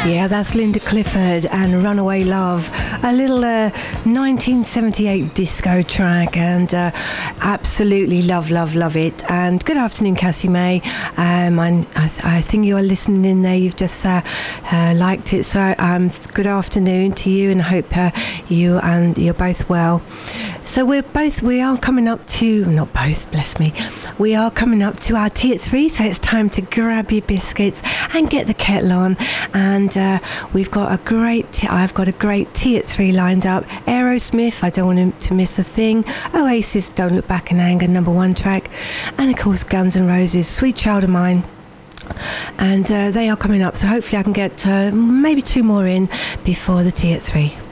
Yeah, that's Linda Clifford and Runaway Love, a little 1978 disco track, and absolutely love it. And good afternoon, Cassie May. I think you are listening in there. You've just liked it, so good afternoon to you, and I hope you're both well. So we are coming up to, not both, bless me, we are coming up to our tea at 3, so it's time to grab your biscuits and get the kettle on. And I've got a great tea at 3 lined up. Aerosmith, I don't want him to miss a thing. Oasis, Don't Look Back in Anger, number 1 track. And of course, Guns N' Roses, Sweet Child of Mine. And they are coming up, so hopefully I can get maybe 2 more in before the tea at 3.